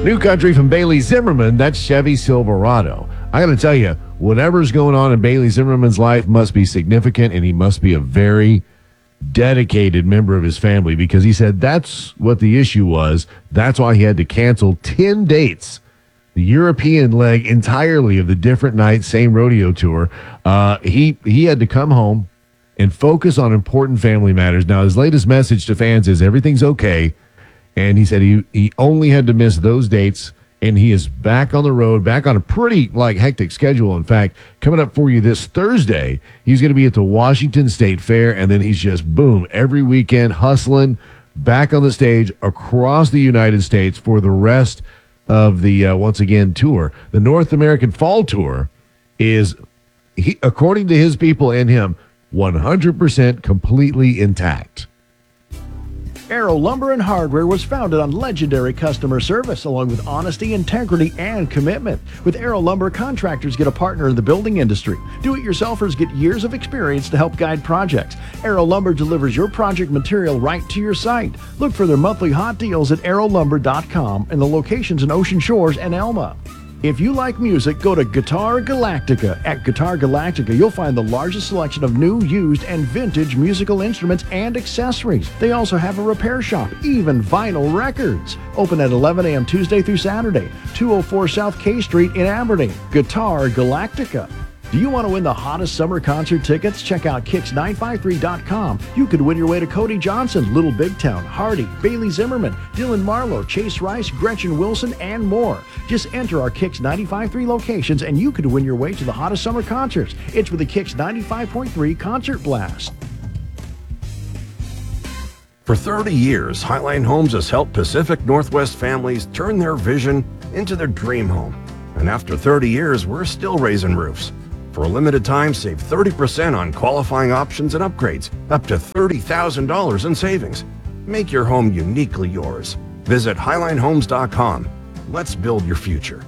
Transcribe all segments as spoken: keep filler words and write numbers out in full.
New country from Bailey Zimmerman, that's Chevy Silverado. I got to tell you, whatever's going on in Bailey Zimmerman's life must be significant, and he must be a very dedicated member of his family, because he said that's what the issue was. That's why he had to cancel ten dates, the European leg entirely of the Different Nights Same Rodeo Tour. Uh, he he had to come home and focus on important family matters. Now, his latest message to fans is everything's okay, and he said he, he only had to miss those dates, and he is back on the road, back on a pretty like hectic schedule. In fact, coming up for you this Thursday, he's going to be at the Washington State Fair, and then he's just, boom, every weekend hustling back on the stage across the United States for the rest of the, uh, once again, tour. The North American Fall Tour is, he, according to his people and him, one hundred percent completely intact. Arrow Lumber and Hardware was founded on legendary customer service, along with honesty, integrity, and commitment. With Arrow Lumber, contractors get a partner in the building industry. Do-it-yourselfers get years of experience to help guide projects. Arrow Lumber delivers your project material right to your site. Look for their monthly hot deals at arrow lumber dot com and the locations in Ocean Shores and Elma. If you like music, go to Guitar Galactica. At Guitar Galactica, you'll find the largest selection of new, used, and vintage musical instruments and accessories. They also have a repair shop, even vinyl records. Open at eleven a.m. Tuesday through Saturday, two oh four South K Street in Aberdeen. Guitar Galactica. Do you want to win the hottest summer concert tickets? Check out kicks nine five three dot com. You could win your way to Cody Johnson, Little Big Town, Hardy, Bailey Zimmerman, Dylan Marlowe, Chase Rice, Gretchen Wilson, and more. Just enter our Kicks ninety-five point three locations and you could win your way to the hottest summer concerts. It's with the Kicks ninety-five point three Concert Blast. For thirty years, Highline Homes has helped Pacific Northwest families turn their vision into their dream home. And after thirty years, we're still raising roofs. For a limited time, save thirty percent on qualifying options and upgrades, up to thirty thousand dollars in savings. Make your home uniquely yours. Visit highline homes dot com. Let's build your future.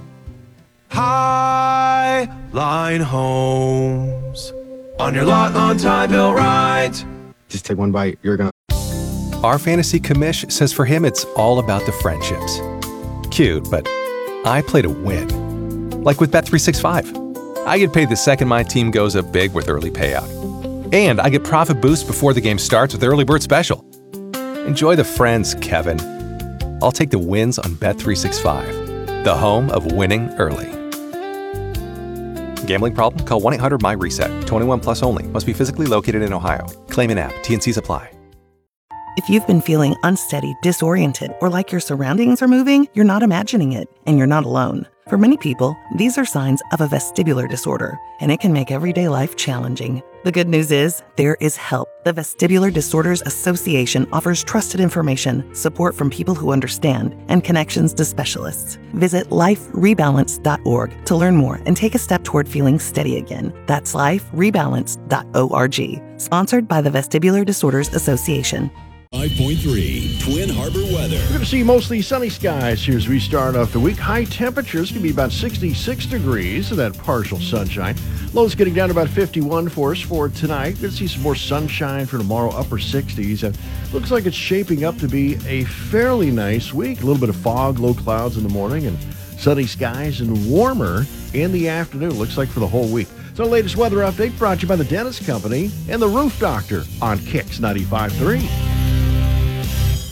Highline Homes. On your lot, on time, built right. Just take one bite, you're gonna. Our fantasy commish says for him it's all about the friendships. Cute, but I play to win. Like with Bet three sixty-five. I get paid the second my team goes up big with early payout. And I get profit boost before the game starts with Early Bird Special. Enjoy the friends, Kevin. I'll take the wins on Bet three sixty-five, the home of winning early. Gambling problem? Call one eight hundred M Y reset. twenty-one plus only. Must be physically located in Ohio. Claim in app. T N Cs apply. If you've been feeling unsteady, disoriented, or like your surroundings are moving, you're not imagining it, and you're not alone. For many people, these are signs of a vestibular disorder, and it can make everyday life challenging. The good news is, there is help. The Vestibular Disorders Association offers trusted information, support from people who understand, and connections to specialists. Visit life rebalance dot org to learn more and take a step toward feeling steady again. That's life rebalance dot org. Sponsored by the Vestibular Disorders Association. five point three Twin Harbor weather. We're going to see mostly sunny skies here as we start off the week. High temperatures can be about sixty-six degrees, so that partial sunshine. Lows getting down to about fifty-one for us for tonight. We're going to see some more sunshine for tomorrow, upper sixties. And looks like it's shaping up to be a fairly nice week. A little bit of fog, low clouds in the morning, and sunny skies and warmer in the afternoon. Looks like for the whole week. So, latest weather update brought to you by the Dentist Company and the Roof Doctor on Kicks ninety-five point three.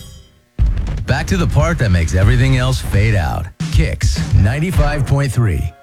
Back to the part that makes everything else fade out. Kicks ninety-five point three.